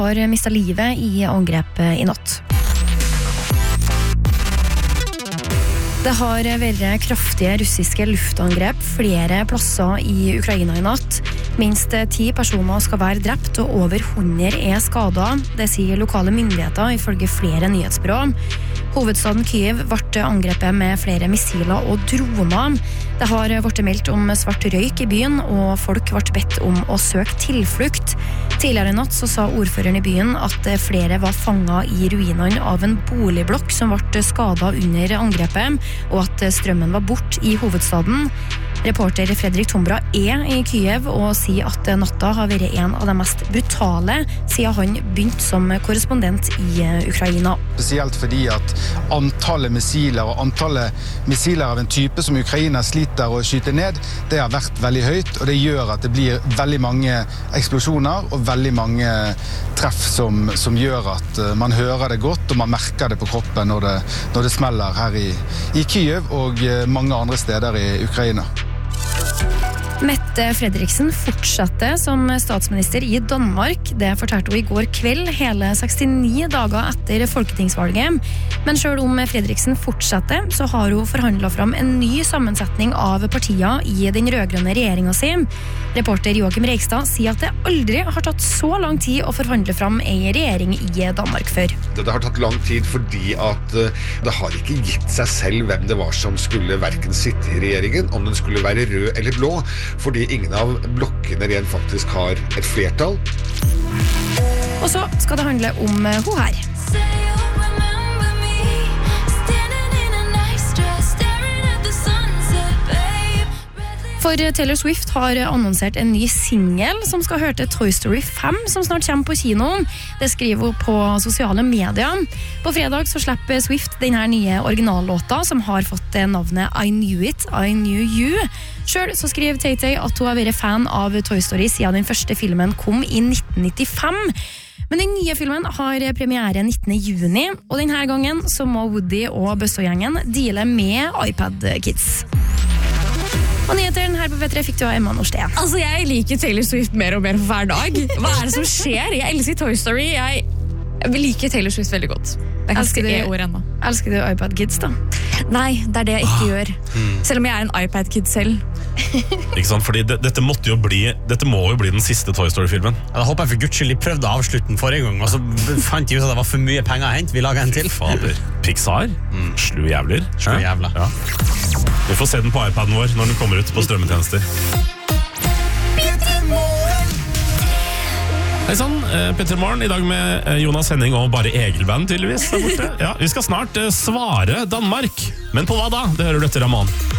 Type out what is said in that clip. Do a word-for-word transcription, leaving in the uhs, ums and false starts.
har mistet livet i angrepet i natt. Det har vært kraftige russiske luftangrep flere plasser i Ukraina i natt. Minst ti personer skal være drept og over hundre er skadet. Det sier lokale myndigheter ifølge flere nyhetsbyrå. Hovedstaden Kyiv ble angrepet med flere missiler og droner. Det har vært meldt om svart røyk i byen, og folk ble bedt om å søke tilflukt. Tidligere i natt så sa ordføreren i byen at flere var fanget i ruinene av en boligblokk som ble skadet under angrepet, og at strømmen var bort i hovedstaden. Reporter Fredrik Tombra er i Kyiv og sier at natta har vært en av de mest brutale siden han begynte som korrespondent i Ukraina. Spesielt fordi at antallet missiler og antallet missiler av en type som Ukraina sliter å skyte ned, det har vært veldig høyt, og det gjør at det blir veldig mange eksplosjoner og veldig mange treff som, som gjør at man hører det godt, og man merker det på kroppen når det, når det smeller her i, i Kyiv og mange andre steder i Ukraina. Mette Frederiksen fortsatte som statsminister i Danmark. Det fortalte hun i går kveld, hele sekstini dager etter folketingsvalget. Men selv om Frederiksen fortsatte, så har hun forhandlet fram en ny sammensetning av partier i den rødgrønne regjeringen sin. Reporter Joachim Reigstad sier at det aldri har tatt så lang tid å forhandle fram en regjering i Danmark før. Det har tatt lang tid fordi at det har ikke gitt seg selv hvem det var som skulle hverken sitte i regjeringen, om den skulle være rød eller blå, fordi ingen av blokkene rent faktisk har et flertall. Og så skal det handle om hun her. For Taylor Swift har annonsert en ny single som skal høre til Toy Story fem, som snart kommer på kino. Det skriver hun på sosiale medier. På fredag så slipper Swift denne nye originallåta, som har fått navnet I Knew It, I Knew You. Selv så skriver Tay-Tay at hun har vært fan av Toy Story siden den første filmen kom i nitten nittifem. Men den nye filmen har premiere nittende juni, og denne gangen så må Woody og Buzz-gjengen deale med iPad Kids. Og nyheteren her på V tre fikk du av Emma Norsten. Altså, jeg liker Taylor Swift mer og mer for hver dag. Hva er det som skjer? Jeg elsker Toy Story. Jeg, jeg liker Taylor Swift veldig godt. Jeg kan elsker ikke ord ennå. Elsker du iPad Kids, da? Nei, det er det jeg ikke ah. gjør. Selv om jeg er en iPad Kid selv. Ikke sant, fordi det, dette måtte jo bli Dette må jo bli den siste Toy Story-filmen. Jeg håper jeg for Guds skyld. De prøvde å avslutte den forrige gang, og så fant de ut at det var for mye penger å hente. Vi lager en til. Fader. Pixar, mm. slu jævler. Slu jævla. Ja. Vi får se den på iPaden vår når den kommer ut på strømmetjenester. Hei sann, Petter Morgen, i dag med Jonas Henning og bare Egelband tydeligvis der borte. Ja, vi skal snart svare Danmark. Men på hva da? Det hører du etter Raman.